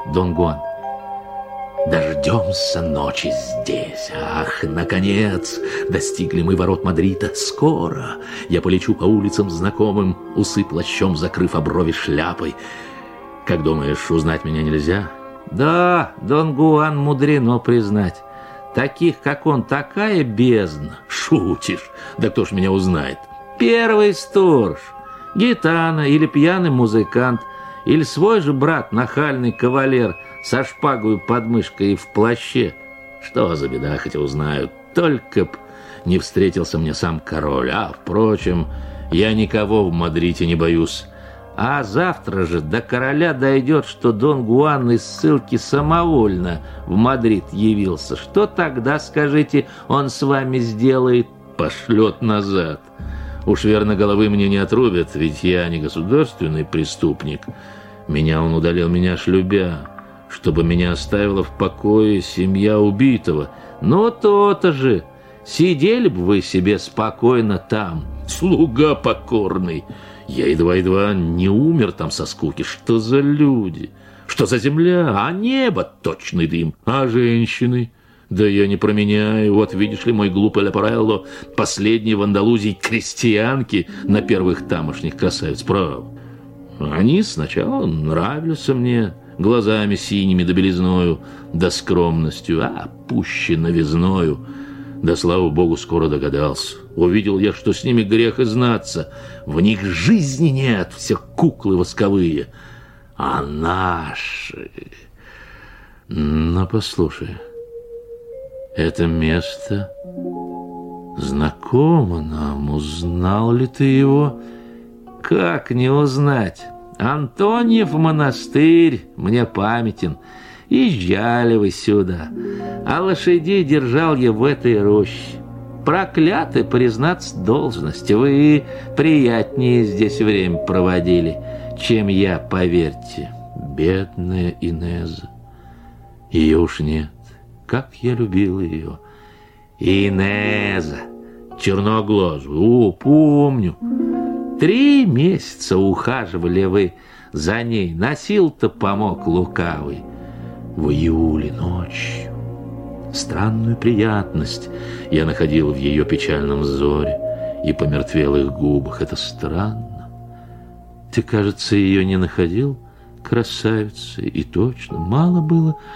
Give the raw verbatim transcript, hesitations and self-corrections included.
Дон Гуан. Дождемся ночи здесь. Ах, наконец, достигли мы ворот Мадрида. Скоро я полечу по улицам знакомым, усы плащом закрыв, а брови шляпой. Как думаешь, узнать меня нельзя? Да, Дон Гуан, мудрено признать. Таких, как он, такая бездна. Шутишь? Да кто ж меня узнает? Первый сторож, гитана или пьяный музыкант, или свой же брат, нахальный кавалер, со шпагой под мышкой и в плаще. Что за беда, хотя узнают. Только б не встретился мне сам король. А, впрочем, я никого в Мадриде не боюсь. А завтра же до короля дойдет, что Дон Гуан из ссылки самовольно в Мадрид явился. Что тогда, скажите, он с вами сделает? Пошлет назад. Уж верно, головы мне не отрубят, ведь я не государственный преступник. Меня он удалил, меня ж любя, чтобы меня оставила в покое семья убитого. Но то-то же, сидели бы вы себе спокойно там, слуга покорный. Я едва-едва не умер там со скуки. Что за люди? Что за земля? А небо точный дым. А женщины? Да я не променяю. Вот видишь ли, мой глупый Лепарелло, последний в Андалузии крестьянки на первых тамошних красавиц. Прав. Они сначала нравились мне, глазами синими да белизною, да скромностью, а пуще новизною. Да, слава богу, скоро догадался. Увидел я, что с ними грех и знаться. В них жизни нет, все куклы восковые. А наши... Но послушай, это место знакомо нам. Узнал ли ты его? Как не узнать? Антониев монастырь мне памятен. Езжали вы сюда, а лошадей держал я в этой роще. Проклятая, признаться, должность. Вы приятнее здесь время проводили, чем я, поверьте. Бедная Инеза. Ее уж нет. Как я любил ее. Инеза, черноглазую, о, помню. Три месяца ухаживали вы за ней. Носил-то помог лукавый. В июле ночью странную приятность я находил в ее печальном взоре и помертвелых губах. Это странно. Ты, кажется, ее не находил красавицей, и точно мало было